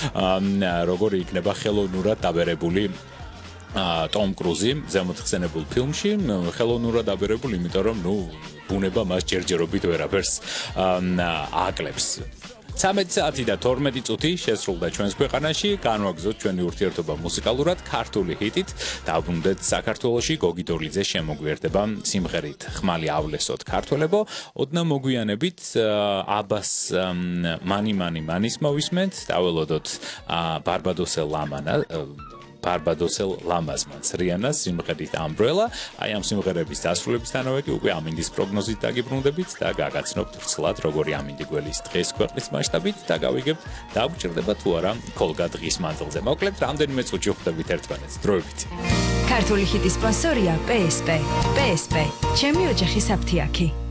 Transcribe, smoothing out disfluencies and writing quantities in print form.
როგორი იქნება ხელოვნურად დაბერებული Tom Cruise ზემოთხსენებულ ფილმში ხელოვნურად დაბერებული, იმიტომ რომ ბუნება მას ჯერჯერობით ვერაფერს აკლებს. 13 საათი და 12 წუთი შესრულდა ჩვენს ქვეყანაში, განვაგრძოთ ჩვენი ურთიერთობა მუსიკალურად ქართული ჰიტით, დაბრუნდეთ საქართველოში, გოგი დორლიძე შემოგვიერთდება სიმღერით ხმალი ავლესოთ ქართველებო, ოდნა მოგვიანებით აბას მანი მანის მოვისმენთ, დაველოდოთ ბარბადოსელ ლამაზმანს რიანას სიმღერით Umbrella, აი ამ სიმღერების დასრულებისთანავე კი უკვე ამინდის პროგნოზით დაგიბრუნდებით და გაგაცნობთ ვრცლად როგორი ამინდი გველის დღეს ქვეყნის მასშტაბით და გავიგებთ დაგვჭირდება თუ არა კოლგა დღის მანძილზე. მოკლედ რამდენიმე წუთში ვხვდებით ერთმანეთს. დროებით. ქართული ჰიტის სპონსორია PSP. PSP. ჩემი ოჯახის საფთიაქი.